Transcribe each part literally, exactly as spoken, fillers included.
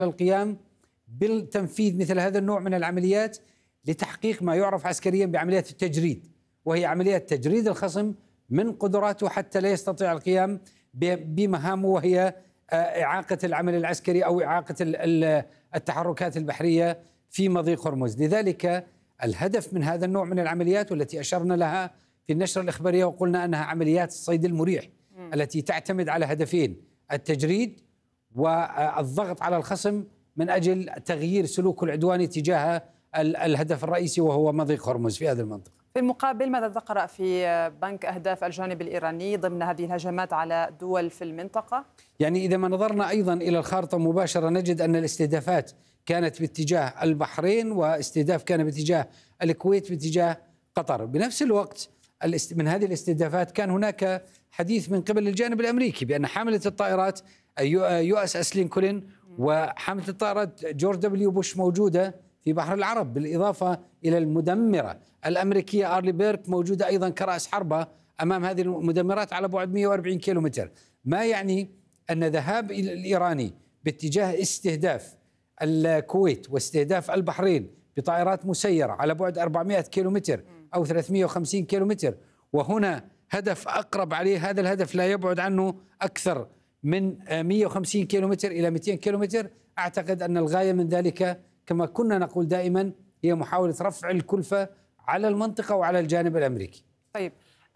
القيام بالتنفيذ مثل هذا النوع من العمليات لتحقيق ما يعرف عسكريا بعمليات التجريد، وهي عمليات تجريد الخصم من قدراته حتى لا يستطيع القيام بمهامه، وهي إعاقة العمل العسكري أو إعاقة التحركات البحرية في مضيق هرمز. لذلك الهدف من هذا النوع من العمليات والتي أشرنا لها في النشرة الإخبارية وقلنا أنها عمليات الصيد المريح م. التي تعتمد على هدفين: التجريد والضغط على الخصم من أجل تغيير سلوكه العدواني تجاه الهدف الرئيسي وهو مضيق هرمز في هذه المنطقة. في المقابل ماذا تقرأ في بنك أهداف الجانب الإيراني ضمن هذه الهجمات على دول في المنطقة؟ يعني إذا ما نظرنا أيضا إلى الخارطة مباشرة نجد أن الاستهدافات كانت باتجاه البحرين، واستهداف كان باتجاه الكويت باتجاه قطر. بنفس الوقت من هذه الاستهدافات كان هناك حديث من قبل الجانب الأمريكي بأن حاملة الطائرات يو اس اس لينكولن وحاملة الطائرات جورج دبليو بوش موجودة في بحر العرب، بالإضافة إلى المدمرة الأمريكية آرلي بيرك موجودة أيضا كرأس حربة أمام هذه المدمرات على بعد مئة وأربعين كيلومتر. ما يعني أن ذهاب الإيراني باتجاه استهداف الكويت واستهداف البحرين بطائرات مسيرة على بعد أربعمئة كيلومتر أو ثلاثمئة وخمسين كيلومتر، وهنا هدف أقرب عليه، هذا الهدف لا يبعد عنه أكثر من مئة وخمسين كيلومتر إلى مئتين كيلومتر. أعتقد أن الغاية من ذلك كما كنا نقول دائما هي محاولة رفع الكلفة على المنطقة وعلى الجانب الأمريكي. طيب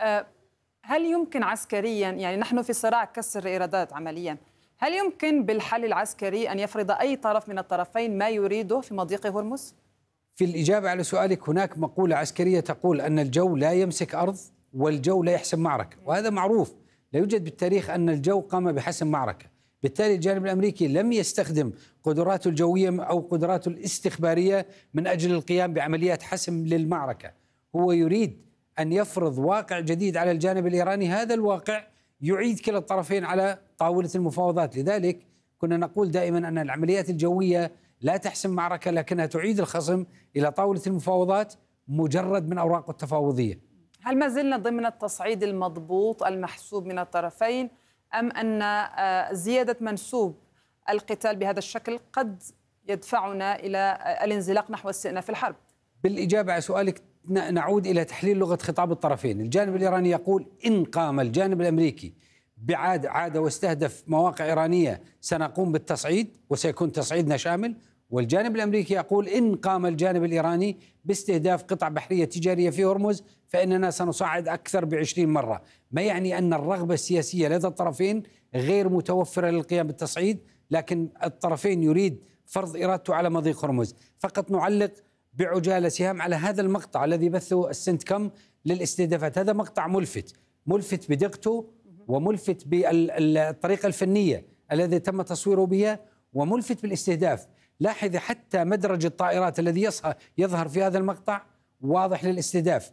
هل يمكن عسكريا، يعني نحن في صراع كسر الإيرادات عمليا، هل يمكن بالحل العسكري أن يفرض أي طرف من الطرفين ما يريده في مضيق هرمز؟ في الإجابة على سؤالك هناك مقولة عسكرية تقول أن الجو لا يمسك أرض والجو لا يحسم معركة، وهذا معروف، لا يوجد بالتاريخ أن الجو قام بحسم معركة. بالتالي الجانب الأمريكي لم يستخدم قدراته الجوية أو قدراته الاستخبارية من أجل القيام بعمليات حسم للمعركة، هو يريد أن يفرض واقع جديد على الجانب الإيراني، هذا الواقع يعيد كلا الطرفين على طاولة المفاوضات. لذلك كنا نقول دائما أن العمليات الجوية لا تحسم معركة، لكنها تعيد الخصم إلى طاولة المفاوضات مجرد من أوراقه التفاوضية. هل ما زلنا ضمن التصعيد المضبوط المحسوب من الطرفين، أم أن زيادة منسوب القتال بهذا الشكل قد يدفعنا إلى الانزلاق نحو استئناف الحرب؟ بالإجابة على سؤالك نعود إلى تحليل لغة خطاب الطرفين. الجانب الإيراني يقول إن قام الجانب الأمريكي بعاد عاد واستهدف مواقع إيرانية سنقوم بالتصعيد وسيكون تصعيدنا شامل، والجانب الأمريكي يقول إن قام الجانب الإيراني باستهداف قطع بحرية تجارية في هرمز فإننا سنصعد أكثر بعشرين مرة. ما يعني أن الرغبة السياسية لدى الطرفين غير متوفرة للقيام بالتصعيد، لكن الطرفين يريد فرض إرادته على مضيق هرمز. فقط نعلق بعجالة سهام على هذا المقطع الذي بثه السنتكم للاستهدافات. هذا مقطع ملفت ملفت بدقته وملفت بالطريقة الفنية الذي تم تصويره بها وملفت بالاستهداف. لاحظ حتى مدرج الطائرات الذي يظهر في هذا المقطع واضح للاستهداف،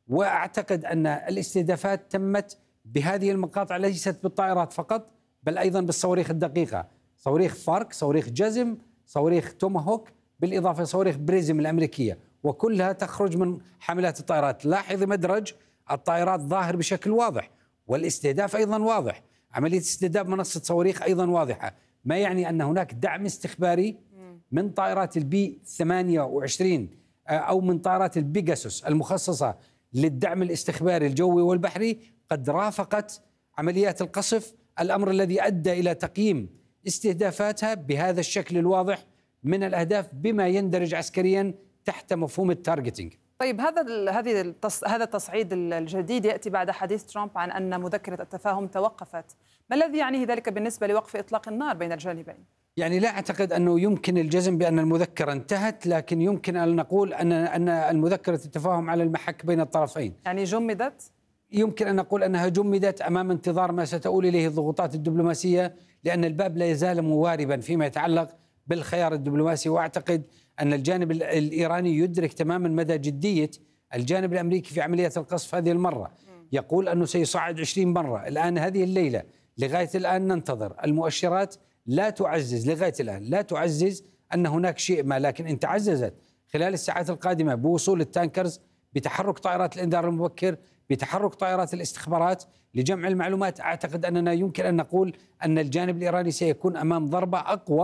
وأعتقد أن الاستهدافات تمت بهذه المقاطع ليست بالطائرات فقط بل أيضا بالصواريخ الدقيقة، صواريخ فارك، صواريخ جزم، صواريخ توماهوك، بالإضافة لصواريخ بريزم الأمريكية، وكلها تخرج من حاملات الطائرات. لاحظ مدرج الطائرات ظاهر بشكل واضح، والاستهداف أيضا واضح، عملية استهداف منصة صواريخ أيضا واضحة. ما يعني أن هناك دعم استخباري من طائرات البي ثمانية وعشرين أو من طائرات البيجاسوس المخصصة للدعم الاستخباري الجوي والبحري قد رافقت عمليات القصف، الأمر الذي أدى إلى تقييم استهدافاتها بهذا الشكل الواضح من الأهداف بما يندرج عسكريا تحت مفهوم التارجتينج. طيب هذا هذه هذا التصعيد الجديد يأتي بعد حديث ترامب عن أن مذكرة التفاهم توقفت، ما الذي يعنيه ذلك بالنسبة لوقف إطلاق النار بين الجانبين؟ يعني لا أعتقد أنه يمكن الجزم بأن المذكرة انتهت، لكن يمكن أن نقول أن أن المذكرة التفاهم على المحك بين الطرفين. يعني جمدت؟ يمكن أن نقول أنها جمدت أمام انتظار ما ستؤول إليه الضغوطات الدبلوماسية، لأن الباب لا يزال مواربا فيما يتعلق بالخيار الدبلوماسي. وأعتقد أن الجانب الإيراني يدرك تماما مدى جدية الجانب الأمريكي في عمليات القصف هذه المرة. يقول أنه سيصعد عشرين مرة. الآن هذه الليلة لغاية الآن ننتظر المؤشرات، لا تعزز لغاية الآن لا تعزز أن هناك شيء ما، لكن إن تعززت خلال الساعات القادمة بوصول التانكرز، بتحرك طائرات الإنذار المبكر، بتحرك طائرات الاستخبارات لجمع المعلومات، أعتقد أننا يمكن أن نقول أن الجانب الإيراني سيكون أمام ضربة أقوى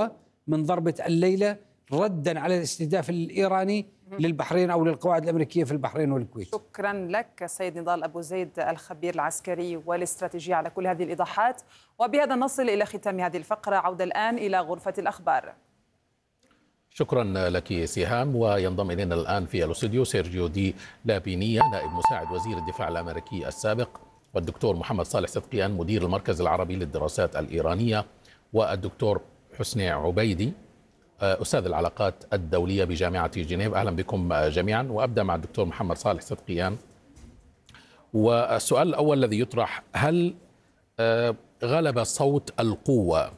من ضربة الليلة ردا على الاستهداف الإيراني للبحرين أو للقواعد الأمريكية في البحرين والكويت. شكرا لك سيد نضال أبو زيد الخبير العسكري والاستراتيجي على كل هذه الإيضاحات. وبهذا نصل إلى ختام هذه الفقرة. عودة الآن إلى غرفة الأخبار. شكرا لك سهام. وينضم إلينا الآن في الاستوديو سيرجيو دي لابينيا نائب مساعد وزير الدفاع الأمريكي السابق، والدكتور محمد صالح صدقيان مدير المركز العربي للدراسات الإيرانية، والدكتور حسني عبيدي أستاذ العلاقات الدولية بجامعة جنيف. أهلا بكم جميعا. وأبدأ مع الدكتور محمد صالح صدقيان. والسؤال الأول الذي يطرح: هل غلب صوت القوة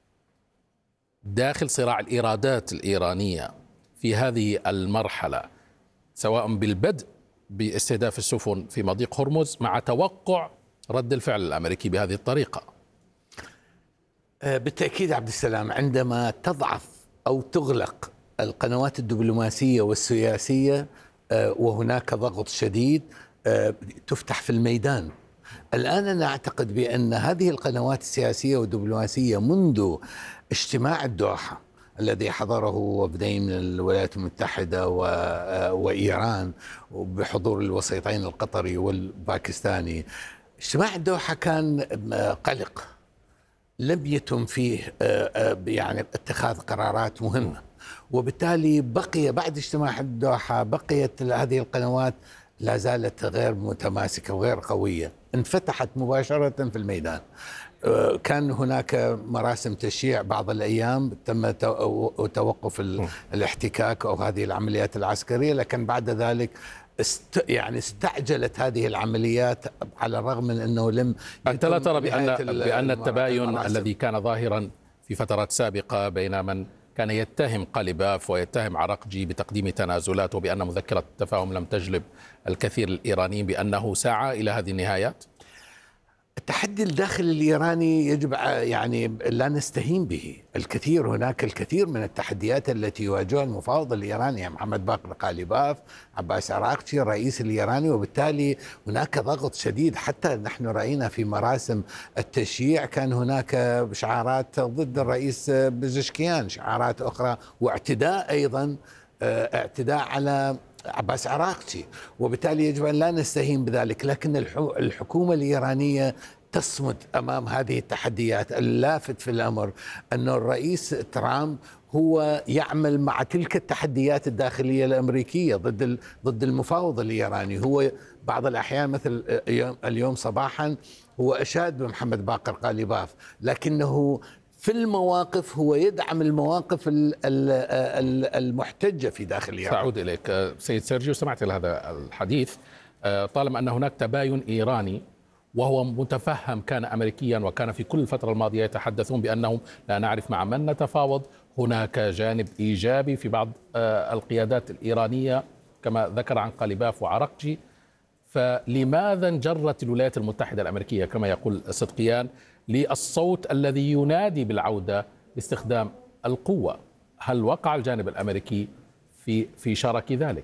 داخل صراع الإيرادات الإيرانية في هذه المرحلة، سواء بالبدء باستهداف السفن في مضيق هرمز مع توقع رد الفعل الأمريكي بهذه الطريقة؟ بالتأكيد عبد السلام، عندما تضعف أو تغلق القنوات الدبلوماسية والسياسية وهناك ضغط شديد تفتح في الميدان. الآن أنا أعتقد بأن هذه القنوات السياسية والدبلوماسية منذ اجتماع الدوحة الذي حضره وفدين من الولايات المتحدة وإيران بحضور الوسيطين القطري والباكستاني، اجتماع الدوحة كان قلق، لم يتم فيه يعني اتخاذ قرارات مهمة، وبالتالي بقي بعد اجتماع الدوحة بقيت هذه القنوات لا زالت غير متماسكة وغير قوية. انفتحت مباشرة في الميدان. كان هناك مراسم تشييع بعض الأيام، تم توقف الاحتكاك أو هذه العمليات العسكرية، لكن بعد ذلك است يعني استعجلت هذه العمليات على الرغم من أنه لم. أنت لا ترى بأن, بأن التباين الذي كان ظاهرا في فترات سابقة بين من كان يتهم قليباف ويتهم عراقجي بتقديم تنازلات وبأن مذكرة التفاهم لم تجلب الكثير الإيرانيين بأنه سعى إلى هذه النهايات؟ التحدي الداخلي الإيراني يجب يعني لا نستهين به. الكثير هناك الكثير من التحديات التي يواجهها المفاوض الإيراني، محمد باقر قاليباف، عباس عراقجي الرئيس الإيراني، وبالتالي هناك ضغط شديد. حتى نحن رأينا في مراسم التشييع كان هناك شعارات ضد الرئيس بزشكيان، شعارات أخرى، واعتداء أيضا اعتداء على عباس عراقجي، وبالتالي يجب أن لا نستهين بذلك. لكن الحكومة الإيرانية تصمد أمام هذه التحديات. اللافت في الأمر أن الرئيس ترامب هو يعمل مع تلك التحديات الداخلية الأمريكية ضد ضد المفاوض الإيراني. هو بعض الأحيان مثل اليوم صباحا هو أشاد بمحمد باقر قاليباف، لكنه في المواقف هو يدعم المواقف المحتجة في داخل إيران. سأعود إليك سيد سيرجيو. سمعت هذا الحديث. طالما أن هناك تباين إيراني وهو متفهم كان أمريكيا، وكان في كل الفترة الماضية يتحدثون بأنهم لا نعرف مع من نتفاوض، هناك جانب إيجابي في بعض القيادات الإيرانية كما ذكر عن قاليباف وعراقجي، فلماذا انجرت الولايات المتحدة الأمريكية كما يقول صدقيان للصوت الذي ينادي بالعودة لاستخدام القوة؟ هل وقع الجانب الأمريكي في في شرك ذلك؟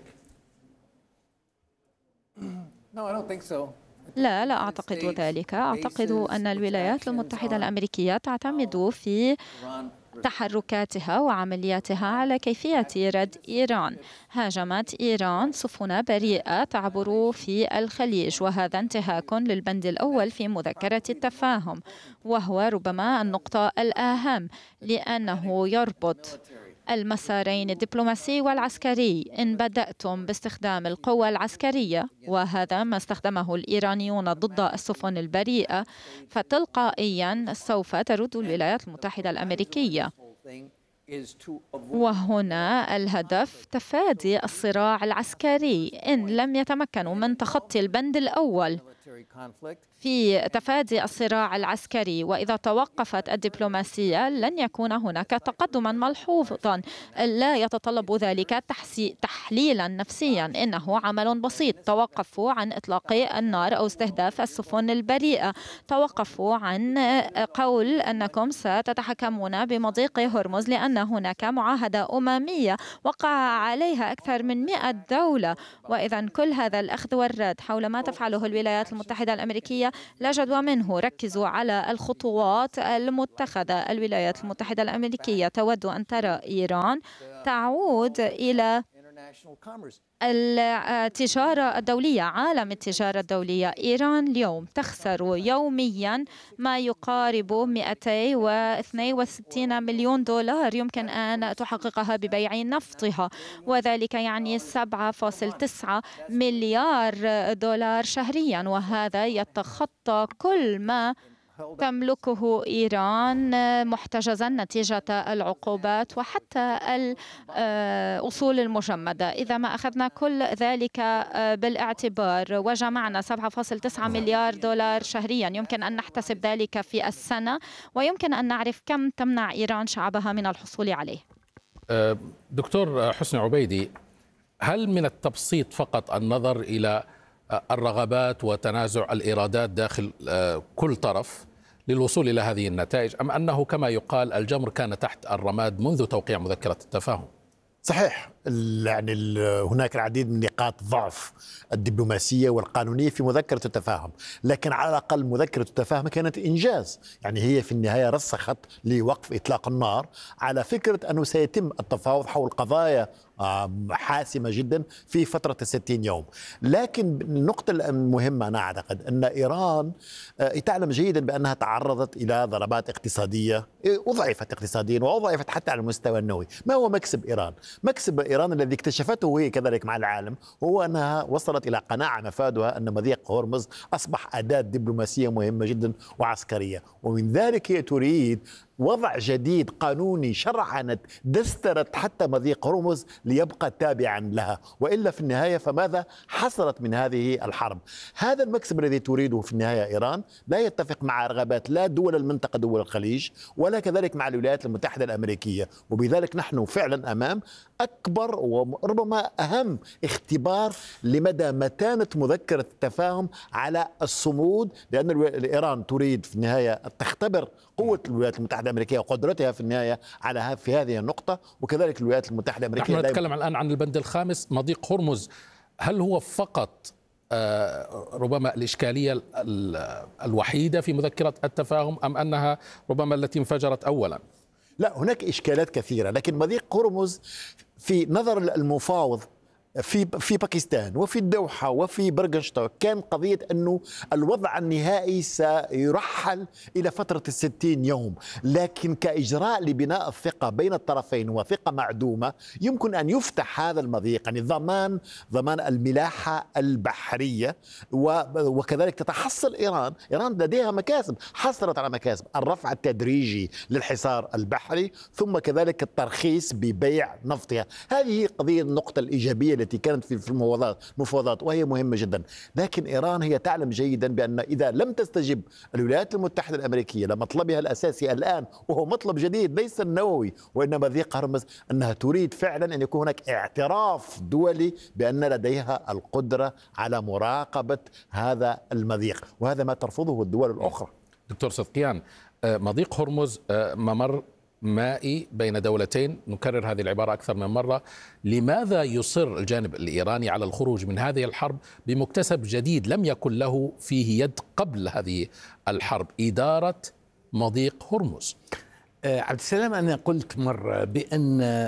لا لا أعتقد ذلك. أعتقد أن الولايات المتحدة الأمريكية تعتمد في تحركاتها وعملياتها على كيفية رد إيران. هاجمت إيران سفن بريئة تعبر في الخليج، وهذا انتهاك للبند الأول في مذكرة التفاهم، وهو ربما النقطة الأهم لأنه يربط المسارين الدبلوماسي والعسكري. إن بدأتم باستخدام القوة العسكرية، وهذا ما استخدمه الإيرانيون ضد السفن البريئة، فتلقائيا سوف ترد الولايات المتحدة الأمريكية. وهنا الهدف تفادي الصراع العسكري. إن لم يتمكنوا من تخطي البند الأول في تفادي الصراع العسكري، وإذا توقفت الدبلوماسية لن يكون هناك تقدما ملحوظا. لا يتطلب ذلك تحليلا نفسيا، إنه عمل بسيط. توقفوا عن إطلاق النار أو استهداف السفن البريئة، توقفوا عن قول أنكم ستتحكمون بمضيق هرمز، لأن هناك معاهدة أممية وقع عليها أكثر من مئة دولة. وإذا كل هذا الأخذ والرد حول ما تفعله الولايات المتحدة الأمريكية لا جدوى منه. ركزوا على الخطوات المتخذة. الولايات المتحدة الأمريكية تود أن ترى إيران تعود إلى التجارة الدولية، عالم التجارة الدولية. إيران اليوم تخسر يوميا ما يقارب مئتين واثنين وستين مليون دولار يمكن أن تحققها ببيع نفطها، وذلك يعني سبعة فاصلة تسعة مليار دولار شهريا، وهذا يتخطى كل ما تملكه إيران محتجزا نتيجة العقوبات وحتى الأصول المجمدة. إذا ما أخذنا كل ذلك بالاعتبار وجمعنا سبعة فاصلة تسعة مليار دولار شهريا، يمكن أن نحتسب ذلك في السنة، ويمكن أن نعرف كم تمنع إيران شعبها من الحصول عليه. دكتور حسني عبيدي، هل من التبسيط فقط النظر إلى الرغبات وتنازع الإيرادات داخل كل طرف للوصول إلى هذه النتائج، أم أنه كما يقال الجمر كان تحت الرماد منذ توقيع مذكرة التفاهم؟ صحيح، يعني هناك العديد من نقاط ضعف الدبلوماسية والقانونية في مذكرة التفاهم، لكن على الأقل مذكرة التفاهم كانت إنجاز. يعني هي في النهاية رسخت لوقف إطلاق النار على فكرة أنه سيتم التفاوض حول قضايا حاسمة جدا في فترة الستين يوم. لكن النقطة المهمة أنا أعتقد أن إيران تعلم جيدا بأنها تعرضت إلى ضربات اقتصادية، أضعفت اقتصاديا وأضعفت حتى على المستوى النووي. ما هو مكسب إيران؟ مكسب إيران الذي اكتشفته هي كذلك مع العالم هو أنها وصلت إلى قناعة مفادها أن مضيق هرمز أصبح أداة دبلوماسية مهمة جدا وعسكرية، ومن ذلك هي تريد وضع جديد قانوني، شرعنت دسترت حتى مضيق هرمز ليبقى تابعا لها، وإلا في النهاية فماذا حصلت من هذه الحرب؟ هذا المكسب الذي تريده في النهاية إيران لا يتفق مع رغبات لا دول المنطقة دول الخليج ولا كذلك مع الولايات المتحدة الأمريكية، وبذلك نحن فعلا أمام أكبر وربما أهم اختبار لمدى متانة مذكرة التفاهم على الصمود، لأن إيران تريد في النهاية تختبر قوة الولايات المتحدة الأمريكية وقدرتها في النهاية على في هذه النقطة، وكذلك الولايات المتحدة الأمريكية. نحن نتكلم الآن عن البند الخامس مضيق هرمز، هل هو فقط ربما الإشكالية الوحيدة في مذكرة التفاهم أم أنها ربما التي انفجرت أولا؟ لا، هناك إشكالات كثيرة، لكن مضيق هرمز في نظر المفاوض في في باكستان وفي الدوحة وفي برغشتو كان قضية أنه الوضع النهائي سيرحل إلى فترة الستين يوم، لكن كإجراء لبناء الثقة بين الطرفين وثقة معدومة يمكن أن يفتح هذا المضيق، يعني ضمان ضمان الملاحة البحرية، وكذلك تتحصل إيران إيران لديها مكاسب، حصلت على مكاسب الرفع التدريجي للحصار البحري ثم كذلك الترخيص ببيع نفطها. هذه قضية النقطة الإيجابية التي كانت في المفاوضات مفاوضات وهي مهمة جدا. لكن إيران هي تعلم جيدا بأن إذا لم تستجب الولايات المتحدة الأمريكية لمطلبها الأساسي الآن، وهو مطلب جديد ليس النووي وإنما مضيق هرمز، أنها تريد فعلا أن يكون هناك اعتراف دولي بأن لديها القدرة على مراقبة هذا المضيق، وهذا ما ترفضه الدول الأخرى. دكتور صدقيان، مضيق هرمز ممر مائي بين دولتين، نكرر هذه العبارة أكثر من مرة، لماذا يصر الجانب الإيراني على الخروج من هذه الحرب بمكتسب جديد لم يكن له فيه يد قبل هذه الحرب، إدارة مضيق هرمز؟ عبد السلام، أنا قلت مرة بأن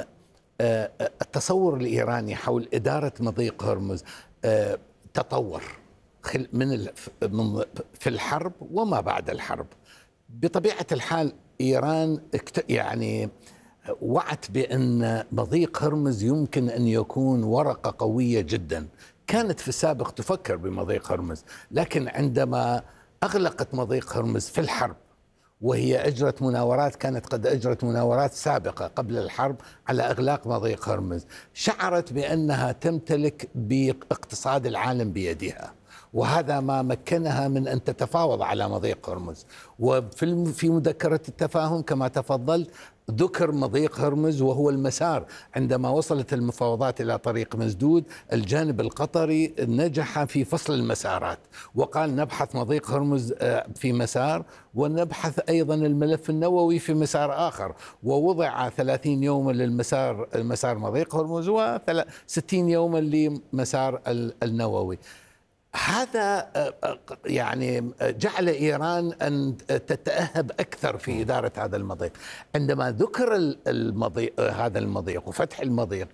التصور الإيراني حول إدارة مضيق هرمز تطور من في الحرب وما بعد الحرب. بطبيعة الحال إيران يعني وعت بأن مضيق هرمز يمكن أن يكون ورقة قوية جدا، كانت في السابق تفكر بمضيق هرمز، لكن عندما أغلقت مضيق هرمز في الحرب وهي أجرت مناورات، كانت قد أجرت مناورات سابقة قبل الحرب على إغلاق مضيق هرمز، شعرت بأنها تمتلك باقتصاد العالم بيدها، وهذا ما مكنها من أن تتفاوض على مضيق هرمز. وفي في مذكرة التفاهم كما تفضلت ذكر مضيق هرمز وهو المسار. عندما وصلت المفاوضات إلى طريق مسدود، الجانب القطري نجح في فصل المسارات وقال نبحث مضيق هرمز في مسار ونبحث أيضا الملف النووي في مسار آخر، ووضع ثلاثين يوما للمسار مسار مضيق هرمز وستين يوما لمسار النووي. هذا يعني جعل إيران أن تتأهب أكثر في إدارة هذا المضيق. عندما ذكر المضيق هذا المضيق وفتح المضيق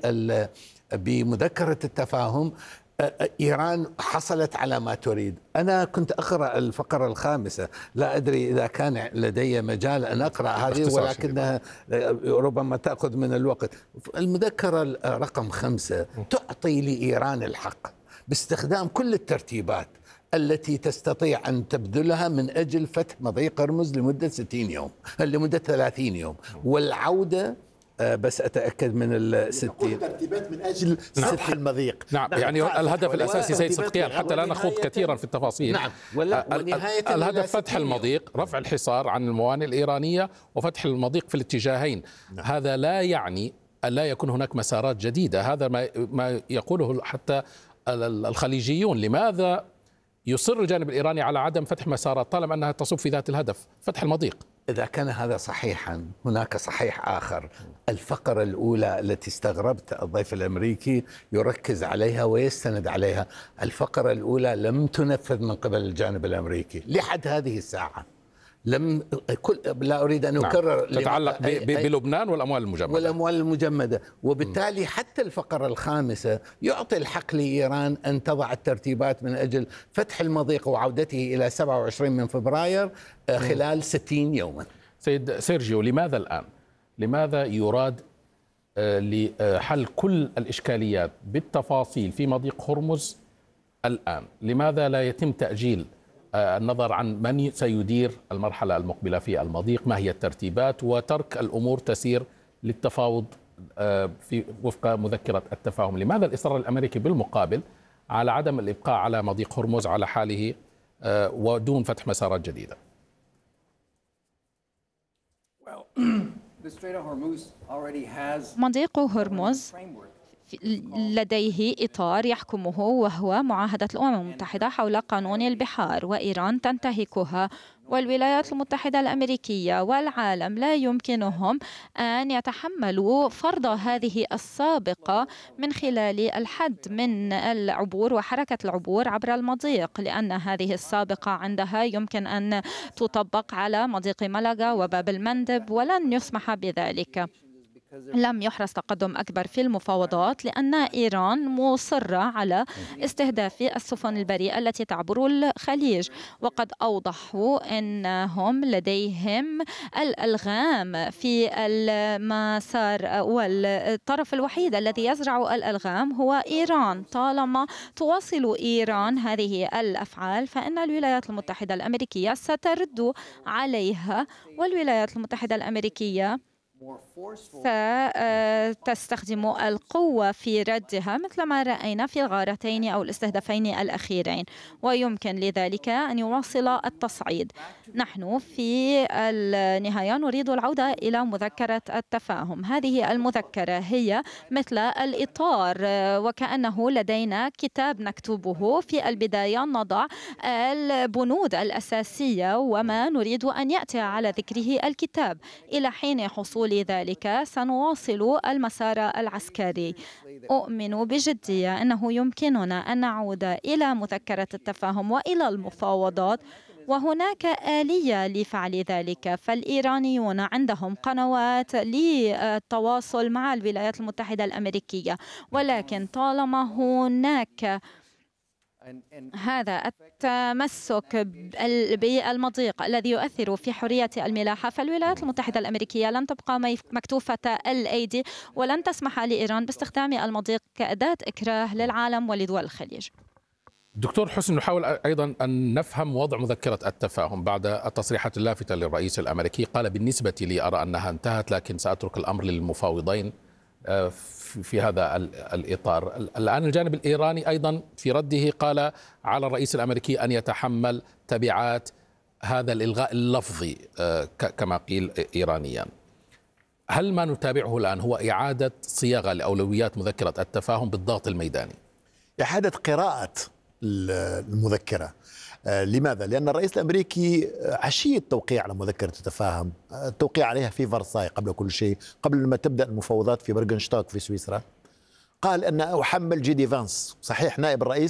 بمذكرة التفاهم، إيران حصلت على ما تريد. أنا كنت أقرأ الفقرة الخامسة، لا أدري إذا كان لدي مجال أن أقرأ هذه، ولكنها ربما تأخذ من الوقت. المذكرة رقم خمسة تعطي لإيران الحق باستخدام كل الترتيبات التي تستطيع أن تبذلها من أجل فتح مضيق هرمز لمدة ستين يوم، لمدة ثلاثين يوم، والعودة بس أتأكد من الستين ترتيبات من أجل فتح المضيق. نعم, نعم. يعني الهدف الأساسي سيد صدقيان، حتى لا نخوض كثيرا في التفاصيل. نعم. ونهاية الهدف فتح المضيق، رفع الحصار عن الموانئ الإيرانية وفتح المضيق في الاتجاهين. نعم. هذا لا يعني أن لا يكون هناك مسارات جديدة. هذا ما ما يقوله حتى الخليجيون. لماذا يصر الجانب الإيراني على عدم فتح مسارات طالما أنها تصب في ذات الهدف فتح المضيق؟ إذا كان هذا صحيحا، هناك صحيح آخر. الفقرة الأولى التي استغربت الضيف الأمريكي يركز عليها ويستند عليها، الفقرة الأولى لم تنفذ من قبل الجانب الأمريكي لحد هذه الساعة. لم كل لا أريد أن أكرر. نعم. تتعلق بلبنان والأموال المجمدة والأموال المجمدة وبالتالي حتى الفقرة الخامسة يعطي الحق لإيران أن تضع الترتيبات من أجل فتح المضيق وعودته إلى سبعة وعشرين من فبراير خلال ستين يوما. سيد سيرجيو، لماذا الآن؟ لماذا يراد لحل كل الإشكاليات بالتفاصيل في مضيق هرمز الآن؟ لماذا لا يتم تأجيل النظر عن من سيدير المرحلة المقبلة في المضيق؟ ما هي الترتيبات؟ وترك الأمور تسير للتفاوض في وفق مذكرة التفاهم. لماذا الإصرار الأمريكي بالمقابل على عدم الإبقاء على مضيق هرمز على حاله ودون فتح مسارات جديدة؟ مضيق هرمز لديه إطار يحكمه، وهو معاهدة الأمم المتحدة حول قانون البحار، وإيران تنتهكها، والولايات المتحدة الأمريكية والعالم لا يمكنهم أن يتحملوا فرض هذه السابقة من خلال الحد من العبور وحركة العبور عبر المضيق، لأن هذه السابقة عندها يمكن أن تطبق على مضيق ملقا وباب المندب، ولن يسمح بذلك. لم يحرز تقدم أكبر في المفاوضات لأن إيران مصرة على استهداف السفن البريئة التي تعبر الخليج، وقد أوضحوا أنهم لديهم الألغام في المسار، والطرف الوحيد الذي يزرع الألغام هو إيران. طالما تواصل إيران هذه الأفعال فإن الولايات المتحدة الأمريكية سترد عليها، والولايات المتحدة الأمريكية ستستخدم القوة في ردها مثل ما رأينا في الغارتين أو الاستهدافين الأخيرين، ويمكن لذلك أن يواصل التصعيد. نحن في النهاية نريد العودة إلى مذكرة التفاهم. هذه المذكرة هي مثل الإطار، وكأنه لدينا كتاب نكتبه. في البداية نضع البنود الأساسية وما نريد أن يأتي على ذكره الكتاب. إلى حين حصول لذلك سنواصل المسار العسكري. أؤمن بجدية أنه يمكننا أن نعود إلى مذكرة التفاهم وإلى المفاوضات، وهناك آلية لفعل ذلك. فالإيرانيون عندهم قنوات للتواصل مع الولايات المتحدة الأمريكية، ولكن طالما هناك هذا التمسك بالمضيق الذي يؤثر في حرية الملاحة، فالولايات المتحدة الأمريكية لن تبقى مكتوفة الأيدي ولن تسمح لإيران باستخدام المضيق كأداة إكراه للعالم ولدول الخليج. دكتور حسن، نحاول أيضا أن نفهم وضع مذكرة التفاهم بعد التصريحات اللافتة للرئيس الأمريكي. قال بالنسبة لي أرى أنها انتهت، لكن سأترك الأمر للمفاوضين في هذا الإطار. الآن الجانب الإيراني أيضا في رده قال على الرئيس الأمريكي أن يتحمل تبعات هذا الإلغاء اللفظي كما قيل إيرانيا. هل ما نتابعه الآن هو إعادة صياغة لأولويات مذكرة التفاهم بالضغط الميداني؟ إعادة قراءة المذكرة. لماذا؟ لأن الرئيس الأمريكي عشية التوقيع على مذكرة التفاهم، التوقيع عليها في فرساي قبل كل شيء، قبل ما تبدأ المفاوضات في برغنشتاك في سويسرا، قال أن أحمل جي دي فانس. صحيح نائب الرئيس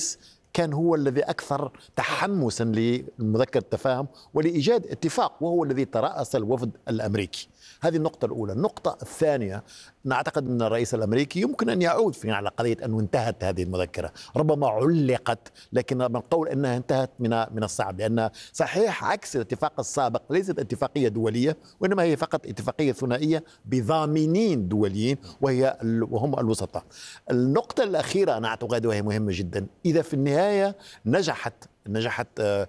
كان هو الذي أكثر تحمسا لمذكرة التفاهم ولإيجاد اتفاق، وهو الذي ترأس الوفد الأمريكي. هذه النقطة الأولى. النقطة الثانية، نعتقد أن الرئيس الأمريكي يمكن أن يعود في على قضية أنه انتهت هذه المذكرة، ربما علقت، لكن من قول أنها انتهت من من الصعب، لأن صحيح عكس الاتفاق السابق ليست اتفاقية دولية، وإنما هي فقط اتفاقية ثنائية بضامنين دوليين وهي وهم الوسطاء. النقطة الأخيرة أنا أعتقد وهي مهمة جدا، إذا في النهاية نجحت نجحت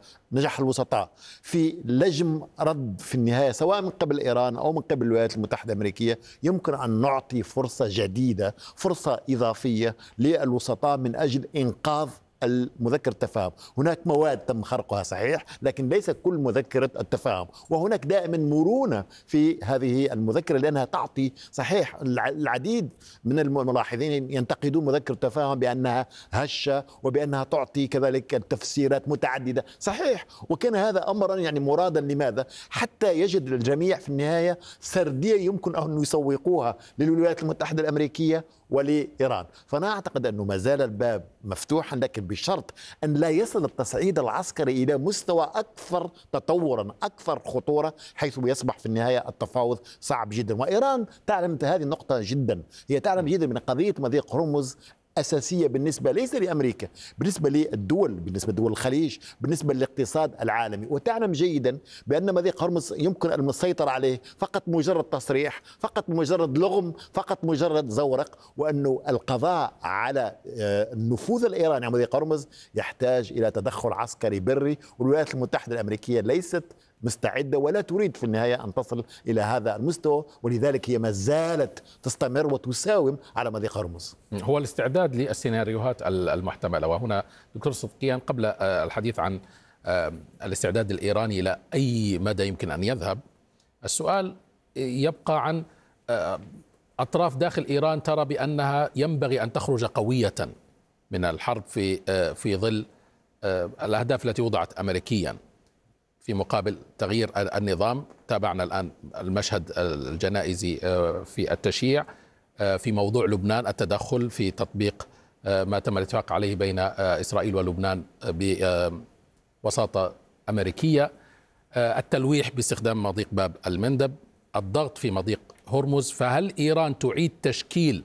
نجح الوسطاء في لجم رد في النهاية سواء من قبل إيران أو من قبل الولايات المتحدة الأمريكية، يمكن أن نعطي فرصة جديدة، فرصة إضافية للوسطاء من أجل إنقاذ المذكرة التفاهم. هناك مواد تم خرقها صحيح، لكن ليس كل مذكرة التفاهم، وهناك دائما مرونة في هذه المذكرة لأنها تعطي صحيح. العديد من الملاحظين ينتقدون مذكرة التفاهم بأنها هشة وبأنها تعطي كذلك تفسيرات متعددة، صحيح، وكان هذا أمرا يعني مرادا. لماذا؟ حتى يجد الجميع في النهاية سردية يمكن أن يسوقوها للولايات المتحدة الأمريكية ولإيران. فأنا أعتقد أنه ما زال الباب مفتوحا، لكن بشرط أن لا يصل التصعيد العسكري إلى مستوى أكثر تطورا، أكثر خطورة، حيث يصبح في النهاية التفاوض صعب جدا. وإيران تعلم هذه النقطة جدا، هي تعلم جدا من قضية مضيق هرمز أساسية بالنسبة ليس لأمريكا، بالنسبة للدول، بالنسبة لدول الخليج، بالنسبة للاقتصاد العالمي. وتعلم جيدا بأن مضيق هرمز يمكن السيطرة عليه فقط مجرد تصريح، فقط مجرد لغم، فقط مجرد زورق، وأنه القضاء على النفوذ الإيراني على مضيق هرمز يحتاج إلى تدخل عسكري بري، والولايات المتحدة الأمريكية ليست مستعدة ولا تريد في النهاية أن تصل إلى هذا المستوى، ولذلك هي ما زالت تستمر وتساوم على مضيق هرمز. هو الاستعداد للسيناريوهات المحتملة. وهنا دكتور صدقيان، قبل الحديث عن الاستعداد الإيراني إلى أي مدى يمكن أن يذهب، السؤال يبقى عن أطراف داخل إيران ترى بأنها ينبغي أن تخرج قوية من الحرب في في ظل الأهداف التي وضعت أمريكيا في مقابل تغيير النظام. تابعنا الآن المشهد الجنائزي في التشييع. في موضوع لبنان، التدخل في تطبيق ما تم الاتفاق عليه بين إسرائيل ولبنان بوساطة أمريكية، التلويح باستخدام مضيق باب المندب، الضغط في مضيق هرمز. فهل إيران تعيد تشكيل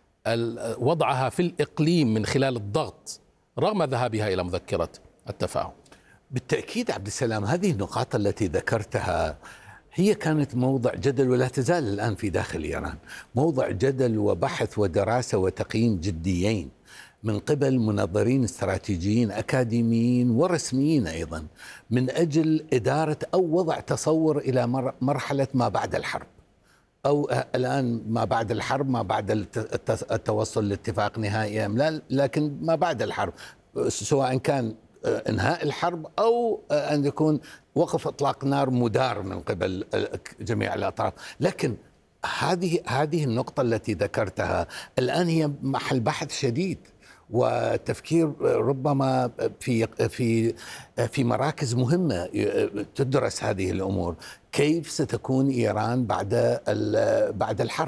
وضعها في الإقليم من خلال الضغط رغم ذهابها إلى مذكرة التفاهم؟ بالتأكيد عبد السلام، هذه النقاط التي ذكرتها هي كانت موضع جدل ولا تزال الآن في داخل إيران موضع جدل وبحث ودراسة وتقييم جديين من قبل منظرين استراتيجيين أكاديميين ورسميين أيضا، من أجل إدارة أو وضع تصور إلى مرحلة ما بعد الحرب، أو الآن ما بعد الحرب، ما بعد التوصل لاتفاق نهائي أم لا، لكن ما بعد الحرب، سواء كان انهاء الحرب او ان يكون وقف اطلاق نار مدار من قبل جميع الاطراف. لكن هذه هذه النقطة التي ذكرتها الان هي محل بحث شديد وتفكير، ربما في في في مراكز مهمة تدرس هذه الامور. كيف ستكون ايران بعد بعد الحرب؟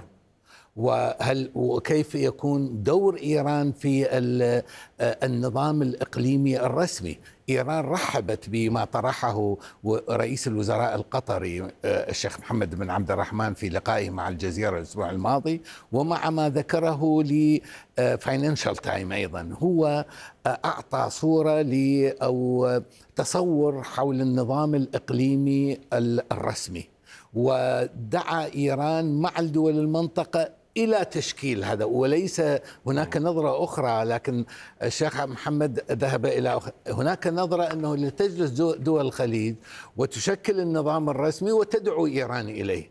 وهل وكيف يكون دور إيران في النظام الإقليمي الرسمي؟ إيران رحبت بما طرحه رئيس الوزراء القطري الشيخ محمد بن عبد الرحمن في لقائه مع الجزيرة الأسبوع الماضي، ومع ما ذكره لفاينانشال تايم أيضا. هو أعطى صورة ل أو تصور حول النظام الإقليمي الرسمي، ودعا إيران مع الدول المنطقة إلى تشكيل هذا، وليس هناك نظرة أخرى. لكن الشيخ محمد ذهب إلى هناك نظرة أنه لتجلس دول الخليج وتشكل النظام الرسمي وتدعو إيران إليه.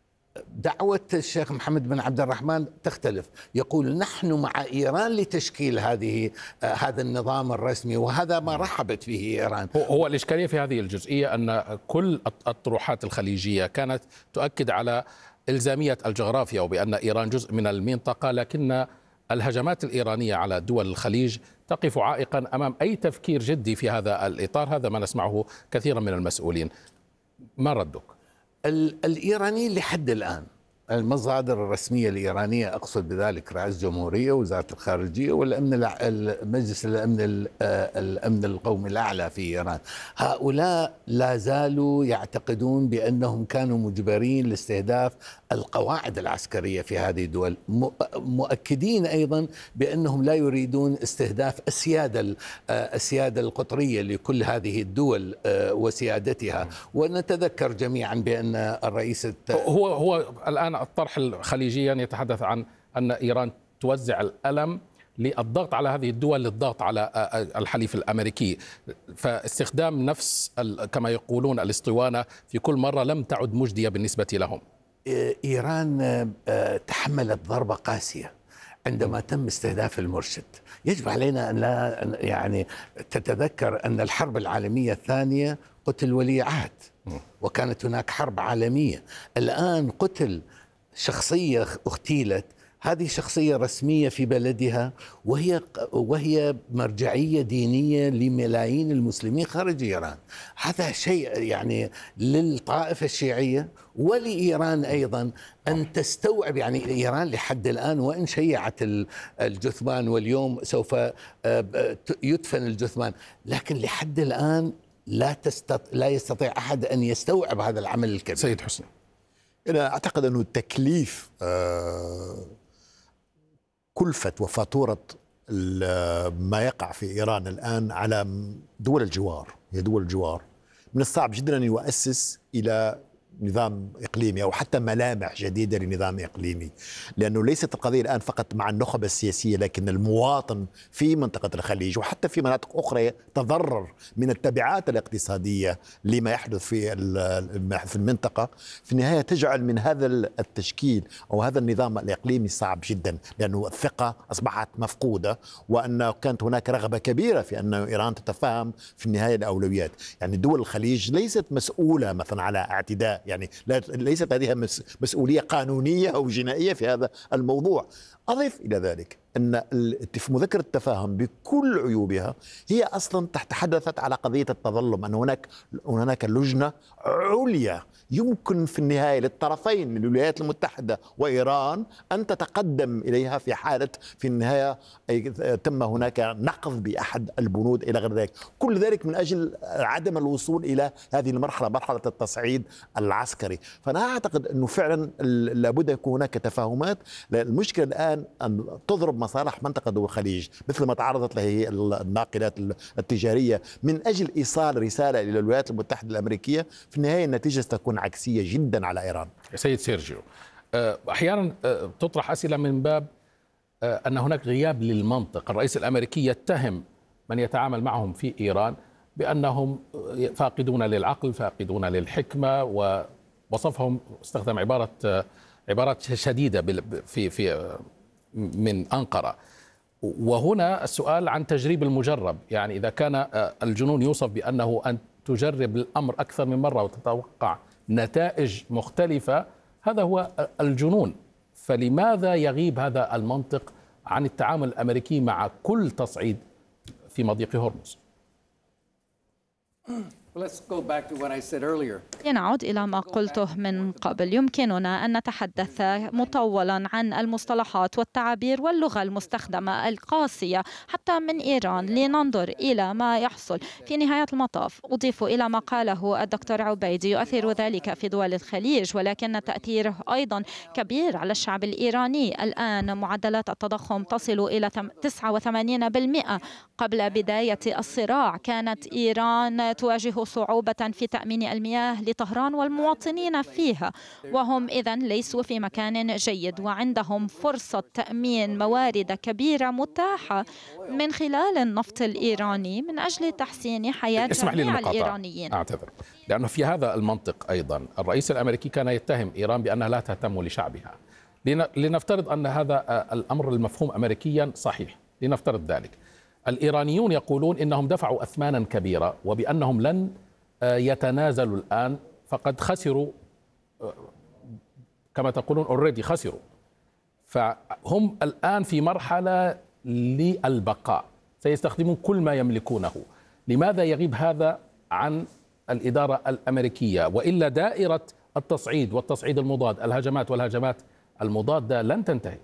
دعوة الشيخ محمد بن عبد الرحمن تختلف، يقول نحن مع إيران لتشكيل هذه هذا النظام الرسمي، وهذا ما رحبت به إيران. هو الإشكالية في هذه الجزئية أن كل الطروحات الخليجية كانت تؤكد على إلزامية الجغرافيا وبأن إيران جزء من المنطقة، لكن الهجمات الإيرانية على دول الخليج تقف عائقا أمام أي تفكير جدي في هذا الإطار. هذا ما نسمعه كثيرا من المسؤولين. ما ردك؟ الإيرانيين لحد الآن المصادر الرسمية الإيرانية أقصد بذلك رئاسة الجمهورية ووزارة الخارجية والأمن مجلس الأمن الأمن القومي الأعلى في إيران، هؤلاء لا زالوا يعتقدون بأنهم كانوا مجبرين لاستهداف القواعد العسكرية في هذه الدول، مؤكدين أيضا بأنهم لا يريدون استهداف السيادة السيادة القطرية لكل هذه الدول وسيادتها. ونتذكر جميعا بأن الرئيس هو هو الآن الطرح خليجيا يتحدث عن أن إيران توزع الألم للضغط على هذه الدول للضغط على الحليف الأمريكي، فاستخدام نفس كما يقولون الاسطوانة في كل مرة لم تعد مجدية بالنسبة لهم. إيران تحملت ضربة قاسية عندما تم استهداف المرشد. يجب علينا أن لا يعني تتذكر أن الحرب العالمية الثانية قتل ولي عهد وكانت هناك حرب عالمية. الآن قتل شخصية اغتيلت، هذه شخصية رسمية في بلدها وهي وهي مرجعية دينية لملايين المسلمين خارج إيران. هذا شيء يعني للطائفة الشيعية ولإيران أيضا أن تستوعب. يعني إيران لحد الآن وإن شيعت الجثمان واليوم سوف يدفن الجثمان، لكن لحد الآن لا تستط... لا يستطيع أحد أن يستوعب هذا العمل الكبير. سيد حسني، أنا أعتقد أنه التكليف آه كلفة وفاتورة ما يقع في إيران الآن على دول الجوار، هي دول الجوار من الصعب جدا أن يؤسس إلى نظام إقليمي أو حتى ملامح جديدة لنظام إقليمي، لأنه ليست القضية الآن فقط مع النخبة السياسية، لكن المواطن في منطقة الخليج وحتى في مناطق أخرى يتضرر من التبعات الاقتصادية لما يحدث في في المنطقة. في النهاية تجعل من هذا التشكيل أو هذا النظام الإقليمي صعب جدا، لأنه الثقة أصبحت مفقودة، وأن كانت هناك رغبة كبيرة في أن إيران تتفاهم في النهاية الأولويات. يعني دول الخليج ليست مسؤولة مثلا على اعتداء، يعني ليست هذه مسؤولية قانونية أو جنائية في هذا الموضوع. أضف إلى ذلك أن في مذكرة التفاهم بكل عيوبها هي أصلا تحدثت على قضية التظلم، أن هناك هناك لجنة عليا يمكن في النهاية للطرفين من الولايات المتحدة وإيران أن تتقدم إليها في حالة في النهاية تم هناك نقض بأحد البنود إلى غير ذلك. كل ذلك من أجل عدم الوصول إلى هذه المرحلة، مرحلة التصعيد العسكري. فأنا أعتقد أنه فعلا لابد يكون هناك تفاهمات. المشكلة الآن أن تضرب مصالح منطقة دول الخليج مثل ما تعرضت له الناقلات التجارية من أجل إيصال رسالة إلى الولايات المتحدة الأمريكية. في النهاية النتيجة ستكون عكسية جدا على إيران. سيد سيرجيو، أحيانا تطرح أسئلة من باب أن هناك غياب للمنطق. الرئيس الأمريكي يتهم من يتعامل معهم في إيران بأنهم فاقدون للعقل، فاقدون للحكمة، ووصفهم استخدم عبارة عبارات شديدة في في من أنقرة. وهنا السؤال عن تجريب المجرب، يعني إذا كان الجنون يوصف بأنه أن تجرب الأمر أكثر من مرة وتتوقع نتائج مختلفة، هذا هو الجنون. فلماذا يغيب هذا المنطق عن التعامل الأمريكي مع كل تصعيد في مضيق هرمز؟ لنعود إلى ما قلته من قبل. يمكننا أن نتحدث مطولا عن المصطلحات والتعابير واللغة المستخدمة القاسية حتى من إيران لننظر إلى ما يحصل. في نهاية المطاف أضيف إلى ما قاله الدكتور عبيدي، يؤثر ذلك في دول الخليج ولكن تأثيره أيضا كبير على الشعب الإيراني. الآن معدلات التضخم تصل إلى تسعة وثمانين بالمئة. قبل بداية الصراع كانت إيران تواجه صعوبة في تأمين المياه لطهران والمواطنين فيها، وهم إذن ليسوا في مكان جيد وعندهم فرصة تأمين موارد كبيرة متاحة من خلال النفط الإيراني من أجل تحسين حياة جميع الإيرانيين. أعتذر، لأنه في هذا المنطق أيضا الرئيس الأمريكي كان يتهم إيران بأنها لا تهتم لشعبها. لنفترض أن هذا الأمر المفهوم أمريكيا صحيح، لنفترض ذلك. الإيرانيون يقولون إنهم دفعوا أثمانا كبيرة وبأنهم لن يتنازلوا الآن، فقد خسروا كما تقولون already خسروا، فهم الآن في مرحلة للبقاء، سيستخدمون كل ما يملكونه. لماذا يغيب هذا عن الإدارة الأمريكية؟ وإلا دائرة التصعيد والتصعيد المضاد، الهجمات والهجمات المضادة لن تنتهي.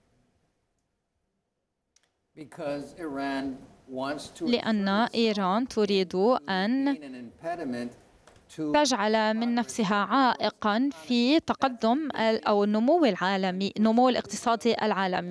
لأن إيران تريد أن تجعل من نفسها عائقا في تقدم أو النمو العالمي، النمو الاقتصادي العالمي.